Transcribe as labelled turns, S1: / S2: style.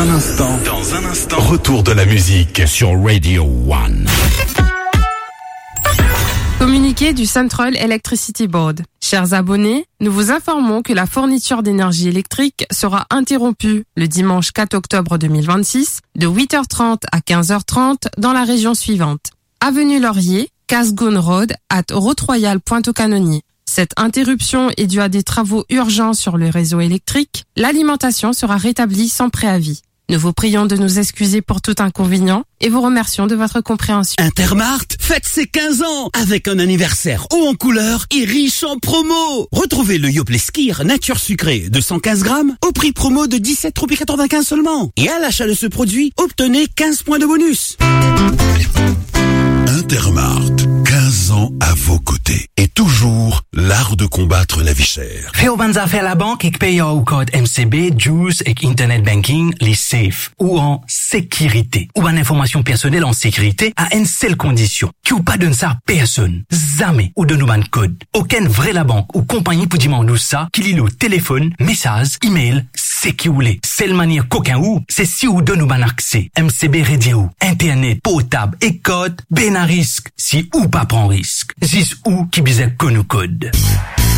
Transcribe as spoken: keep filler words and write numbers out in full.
S1: un instant, dans un instant, retour de la musique sur Radio One.
S2: Communiqué du Central Electricity Board. Chers abonnés, nous vous informons que la fourniture d'énergie électrique sera interrompue le dimanche quatre octobre deux mille vingt-six de huit heures trente à quinze heures trente dans la région suivante. Avenue Laurier, Casgoon Road, at Rotroyal Pointe-au-Canonnier. Cette interruption est due à des travaux urgents sur le réseau électrique. L'alimentation sera rétablie sans préavis. Nous vous prions de nous excuser pour tout inconvénient et vous remercions de votre compréhension.
S3: Intermart fête ses quinze ans avec un anniversaire haut en couleur et riche en promo. Retrouvez le Yoplait Skir nature sucrée de cent quinze grammes au prix promo de dix-sept roupies quatre-vingt-quinze seulement. Et à l'achat de ce produit, obtenez quinze points de bonus.
S1: Intermart, quinze ans à vos côtés. Et toujours l'art de combattre la vie chère.
S4: Fais au banza faire la banque et paye au code M C B, Juice et Internet Banking, les safe ou en sécurité. Ou en information personnelle en sécurité à une seule condition. Qui ou pas donne ça à personne. Jamais ou de nous ban code. Aucun vrai la banque ou compagnie pour demander ça qu'il lit le téléphone, message, email, c'est qui ou les. Seule manière qu'aucun ou, c'est si ou de nous ban accès. M C B radio, Internet, potable et code, ben à risque. Si ou pas prend risque. Zis ou qui bisait que nous code.